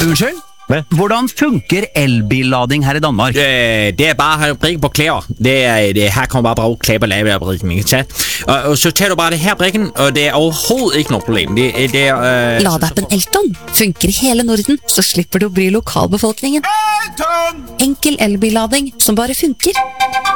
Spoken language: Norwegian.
Unnskyld? Hvad? Hvordan funker elbillading her i Danmark? Det bare brikken på klæder. Her kommer bare klæder på lavebrikken, ikke sant? Og så tager du bare det her brikken, og det overhovedet ikke noe problem. Ladeappen Elton funker i hele Norden, så slipper du å bry lokalbefolkningen. Enkel elbillading som bare funker.